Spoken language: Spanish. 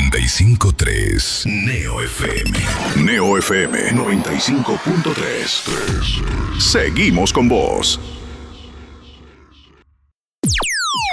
95.3 Neo FM. Neo FM 95.3. Seguimos con vos.